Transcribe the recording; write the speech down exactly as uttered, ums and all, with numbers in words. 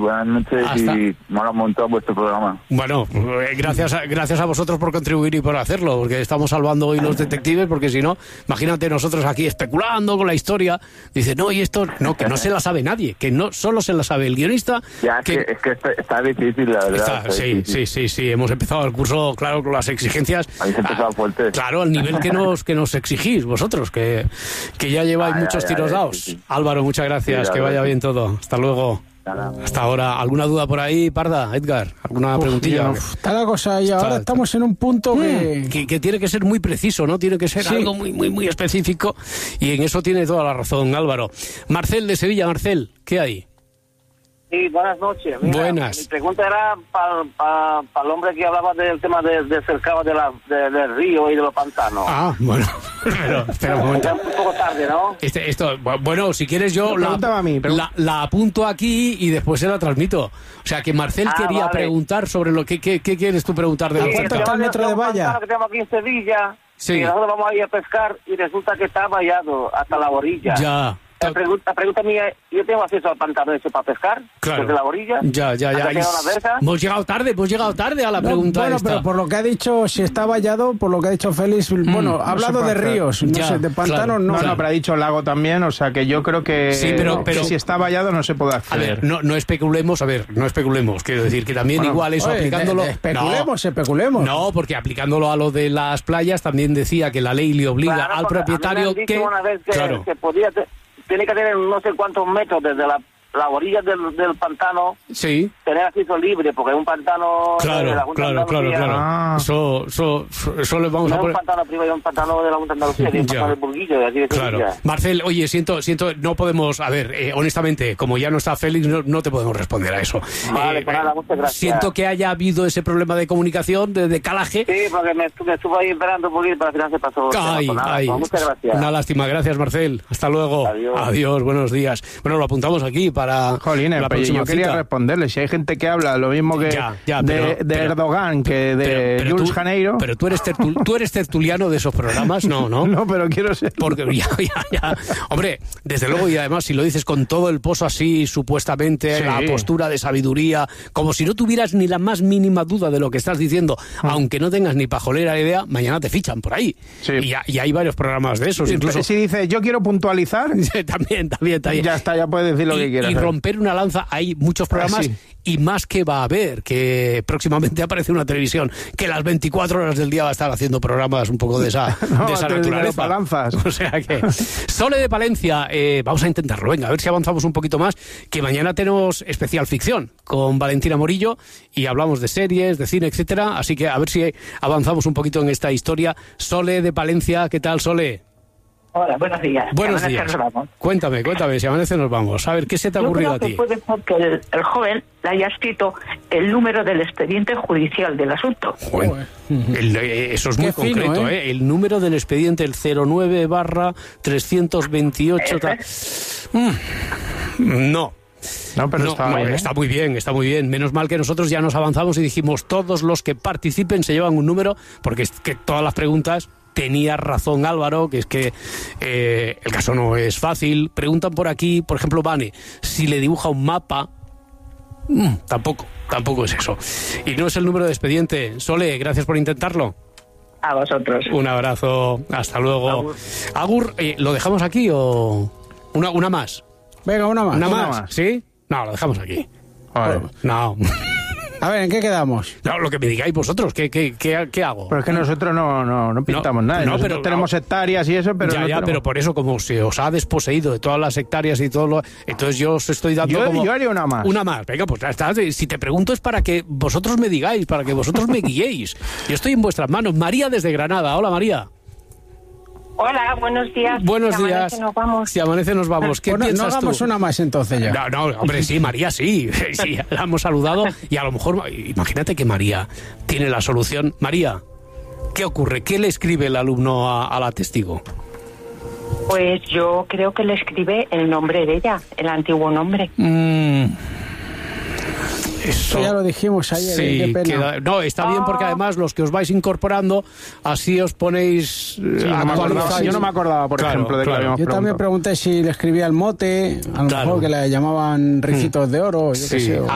buenas noches. Hasta... y mola un montón vuestro programa. Bueno, gracias a, gracias a vosotros por contribuir y por hacerlo, porque estamos salvando hoy los detectives, porque si no, imagínate nosotros aquí especulando con la historia. Dice, no, y esto, no, que no se la sabe nadie, que no solo se la sabe el guionista. Ya, que, que, es que está, está difícil, la verdad. Está, está sí, difícil. sí, sí, sí, hemos empezado el curso, claro, con las exigencias. Habéis empezado a, fuerte. Claro, al nivel que nos, que nos exigís vosotros, que, que ya lleváis ah, muchos ya, ya, tiros ya, dados. Sí, sí. Álvaro, muchas gracias, sí, que vaya bien todo. Hasta luego. Nada. Hasta ahora. ¿Alguna duda por ahí, Parda, Edgar? ¿Alguna uf, preguntilla? Uf, está la cosa y ahora está, estamos en un punto mm, que... que... que tiene que ser muy preciso, ¿no? Tiene que ser sí. algo muy, muy, muy específico, y en eso tiene toda la razón, Álvaro. Marcel de Sevilla. Marcel, ¿qué hay? Sí, buenas noches. Mira, buenas. Mi pregunta era para pa, pa el hombre que hablaba del tema de, de cercado de la, de, del río y de los pantanos. Ah, bueno. Pero, espera un momento. Es un poco tarde, ¿no? Este, esto, bueno, si quieres yo la, a mí, la, la apunto aquí y después se la transmito. O sea, que Marcel ah, quería vale. preguntar sobre lo que... ¿Qué, qué quieres tú preguntar de sí, los ¿Cuánto está el metro de valla? Que tenemos aquí en Sevilla, sí. y nosotros vamos a ir a pescar y resulta que está vallado hasta la orilla. Ya. La pregunta, la pregunta mía, ¿yo tengo acceso al pantano ese para pescar? Claro. Desde la orilla. Ya, ya, ya. Hemos llegado tarde, hemos llegado tarde a la no, pregunta Bueno, esta. pero por lo que ha dicho, si está vallado, por lo que ha dicho Félix, mm, bueno, ha hablado de ríos, no ya, sé, de pantanos claro, no. No, claro. no, pero ha dicho lago también, o sea que yo creo que, sí, pero, pero, que si está vallado no se puede acceder. A ver, no, no especulemos, a ver, no especulemos, quiero decir que también bueno, igual eso oye, aplicándolo... De, de especulemos, no, especulemos. No, porque aplicándolo a lo de las playas también decía que la ley le obliga claro, al propietario que... que... Una vez que, claro. que podía... Te... Tiene que tener no sé cuántos metros desde la, la orilla del, del pantano. Sí. Tener acceso libre, porque es un pantano... Claro, de la Junta claro, claro, claro. Ah. Eso, eso, eso le vamos no a poner... No es un pantano privado, es un pantano de la Junta de Andalucía, es un pantano de Burguillo, de aquí de Claro. Sevilla. Marcel, oye, siento, siento, no podemos... A ver, eh, honestamente, como ya no está Félix, no, no te podemos responder a eso. Vale, eh, pues nada, muchas gracias. Siento que haya habido ese problema de comunicación, de, de calaje. Sí, porque me, me estuve ahí esperando un poquito, pero al final se pasó. Ay, nada, ay. Pues muchas gracias. Una lástima, gracias, Marcel. Hasta luego. Adiós. Adiós, buenos días. Bueno, lo apuntamos aquí para Jolines, la pero próxima yo quería cita. responderle. Si hay gente que habla lo mismo que ya, ya, de, pero, de pero, Erdogan que de pero, pero Jules tú, Janeiro. Pero tú eres, tertul, tú eres tertuliano de esos programas, ¿no? No, no pero quiero ser. Porque ya, ya, ya. Hombre, desde luego, y además si lo dices con todo el pozo así, supuestamente, sí. la postura de sabiduría, como si no tuvieras ni la más mínima duda de lo que estás diciendo, mm. aunque no tengas ni pajolera idea, mañana te fichan por ahí. Sí. Y, ya, y hay varios programas de esos. Incluso si dices, yo quiero puntualizar, también, también, también. Ya está, ya puedes decir lo y, que quieras. Y romper una lanza, hay muchos programas. Ah, sí. Y más que va a haber, que próximamente aparece una televisión que las veinticuatro horas del día va a estar haciendo programas un poco de esa, no, de esa naturaleza. Lanzas. O sea que... Sole de Palencia, eh, vamos a intentarlo, venga, a ver si avanzamos un poquito más, que mañana tenemos especial ficción con Valentina Morillo y hablamos de series, de cine, etcétera, así que a ver si avanzamos un poquito en esta historia. Sole de Palencia, ¿qué tal, Sole? Hola, buenos días. Buenos si días. Cuéntame, cuéntame, si amanece nos vamos. A ver, ¿qué se te ha Yo ocurrido creo a ti? Que puede ser que el, el joven le haya escrito el número del expediente judicial del asunto. Joder. El, eh, eso es muy Qué concreto, fino, ¿eh? ¿eh? El número del expediente, el cero nueve barra trescientos veintiocho... Ta... Mm, no. No, pero no, está, no, bien, ¿eh? está muy bien, está muy bien. Menos mal que nosotros ya nos avanzamos y dijimos todos los que participen se llevan un número, porque es que todas las preguntas... Tenía razón Álvaro, que es que eh, el caso no es fácil. Preguntan por aquí, por ejemplo, Vane, si le dibuja un mapa. Mm, tampoco, tampoco es eso. Y no es el número de expediente. Sole, gracias por intentarlo. A vosotros. Un abrazo, hasta luego. Agur, Agur eh, ¿lo dejamos aquí o una, una más? Venga, una más. ¿Una, una más? más? ¿Sí? No, lo dejamos aquí. Vale. No. A ver, ¿en qué quedamos? No, lo que me digáis vosotros, ¿qué, qué, qué, qué hago? Pero es que nosotros no, no, no pintamos no, nada. No, nosotros pero, tenemos no. hectáreas y eso, pero ya, no ya, tenemos... pero por eso, como se os ha desposeído de todas las hectáreas y todo lo... Entonces yo os estoy dando yo, como... Yo haría una más. Una más, venga, pues ya está. Si te pregunto es para que vosotros me digáis, para que vosotros me guiéis. Yo estoy en vuestras manos. María desde Granada. Hola, María. Hola, buenos días. Buenos si días. Amanece, nos vamos. Si amanece nos vamos. ¿Qué bueno, piensas no hagamos tú? una más entonces ya. No, no, hombre, sí, María, sí. Sí, la hemos saludado y a lo mejor, imagínate que María tiene la solución. María, ¿qué ocurre? ¿Qué le escribe el alumno a, a la testigo? Pues yo creo que le escribe el nombre de ella, el antiguo nombre. Mm. Eso ya lo dijimos ayer. Sí, qué pena. Queda, no, está bien porque además los que os vais incorporando, así os ponéis... Sí, no me acordaba, yo no me acordaba, por claro, ejemplo, de claro. que habíamos Yo preguntado. también pregunté si le escribía el mote, a lo Claro. mejor que le llamaban Ricitos de Oro, yo Sí. qué sé. O...